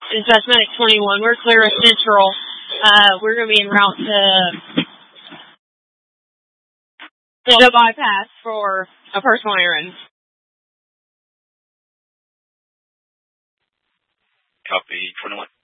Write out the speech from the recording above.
Dispatch Medic 21. We're clear of Central. We're going to be en route to the bypass for a personal errand. Copy 21.